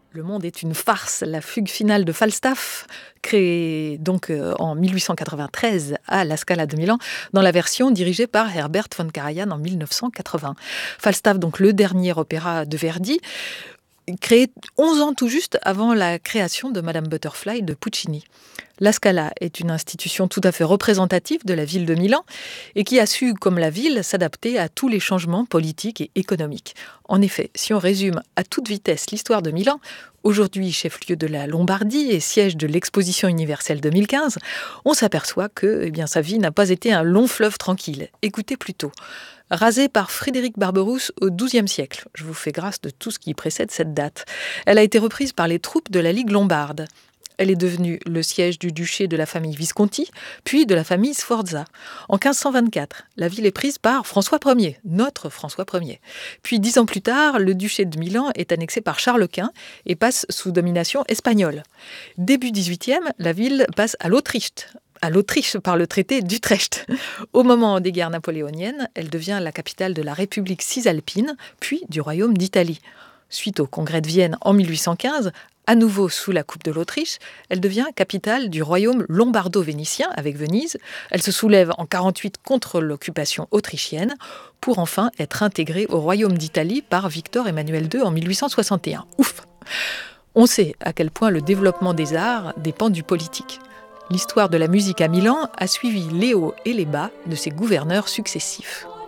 Le monde est une farce, la fugue finale de Falstaff, créée donc en 1893 à la Scala de Milan, dans la version dirigée par Herbert von Karajan en 1980. Falstaff, donc le dernier opéra de Verdi, créé 11 ans tout juste avant la création de Madame Butterfly de Puccini. La Scala est une institution tout à fait représentative de la ville de Milan et qui a su, comme la ville, s'adapter à tous les changements politiques et économiques. En effet, si on résume à toute vitesse l'histoire de Milan, aujourd'hui chef-lieu de la Lombardie et siège de l'Exposition universelle 2015, on s'aperçoit que sa vie n'a pas été un long fleuve tranquille. Écoutez plutôt. Rasée par Frédéric Barberousse au XIIe siècle, je vous fais grâce de tout ce qui précède cette date, elle a été reprise par les troupes de la Ligue lombarde. Elle est devenue le siège du duché de la famille Visconti, puis de la famille Sforza. En 1524, la ville est prise par François Ier, notre François Ier. Puis 10 ans plus tard, le duché de Milan est annexé par Charles Quint et passe sous domination espagnole. Début 18e, la ville passe à l'Autriche par le traité d'Utrecht. Au moment des guerres napoléoniennes, elle devient la capitale de la République cisalpine, puis du Royaume d'Italie. Suite au congrès de Vienne en 1815, à nouveau sous la coupe de l'Autriche, elle devient capitale du royaume lombardo-vénitien avec Venise. Elle se soulève en 1948 contre l'occupation autrichienne pour enfin être intégrée au royaume d'Italie par Victor Emmanuel II en 1861. Ouf! On sait à quel point le développement des arts dépend du politique. L'histoire de la musique à Milan a suivi les hauts et les bas de ses gouverneurs successifs.